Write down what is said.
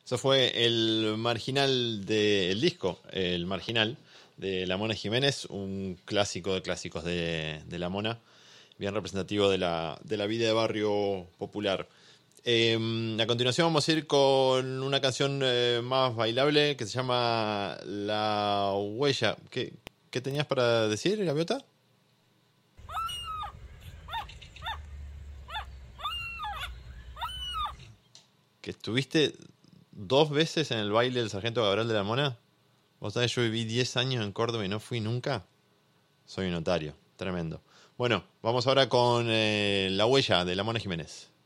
Eso fue el marginal del disco, el marginal de La Mona Jiménez, un clásico de clásicos de La Mona, bien representativo de la vida de barrio popular. A continuación vamos a ir con una canción más bailable que se llama La Huella. ¿Qué tenías para decir, Gaviota? ¿Que estuviste 2 veces en el baile del Sargento Cabral de la Mona? ¿Vos sabés, yo viví 10 años en Córdoba y no fui nunca? Soy un notario, tremendo. Bueno, vamos ahora con La Huella de La Mona Jiménez.